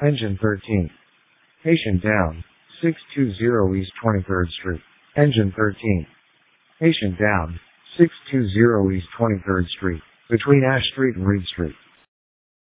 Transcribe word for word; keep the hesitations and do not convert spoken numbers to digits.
Engine thirteen. Patient down. six two zero East twenty-third Street. Engine thirteen. Patient down. six two zero East twenty-third Street. Between Ash Street and Reed Street.